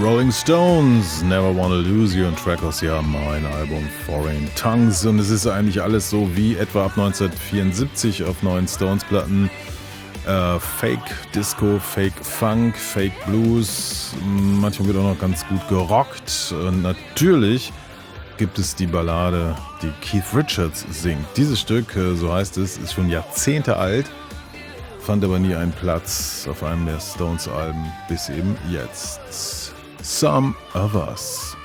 Rolling Stones, Never Wanna Lose You, ein Track aus ihrem neuen Album Foreign Tongues. Und es ist eigentlich alles so wie etwa ab 1974 auf neuen Stones-Platten. Fake Disco, Fake Funk, Fake Blues. Manchmal wird auch noch ganz gut gerockt. Und natürlich gibt es die Ballade, die Keith Richards singt. Dieses Stück, so heißt es, ist schon Jahrzehnte alt, fand aber nie einen Platz auf einem der Stones-Alben bis eben jetzt. Some of Us.